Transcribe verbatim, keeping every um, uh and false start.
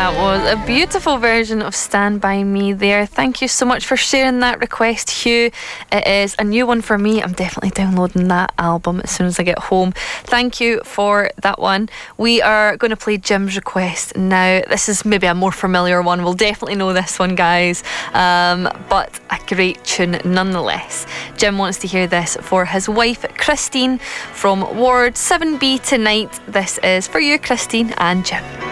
That was a beautiful version of Stand By Me there. Thank you so much for sharing that request, Hugh. It is a new one for me. I'm definitely downloading that album as soon as I get home. Thank you for that one. We are going to play Jim's request now. This is maybe a more familiar one. We'll definitely know this one, guys. Um, but a great tune nonetheless. Jim wants to hear this for his wife, Christine, from Ward seven B tonight. This is for you, Christine and Jim.